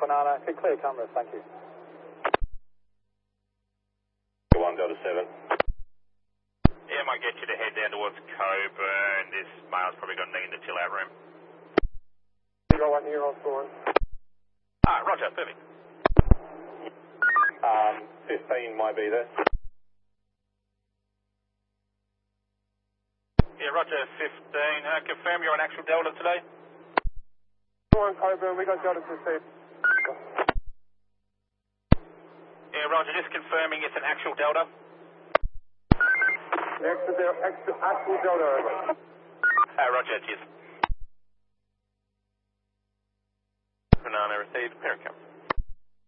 Banana. Could clear cameras, thank you. 1 Delta 7. Yeah, I might get you to head down towards Coburn. This male's probably got a knee in the chill-out room. Go 1 here on scoring. Roger, perfect. 15 might be there. Yeah, Roger, 15. Confirm you're on actual Delta today? Go on Coburn, we got Delta 15. Yeah, Roger, just confirming it's an actual Delta. Actual Delta, over. Roger, cheers. Banana received, parent come.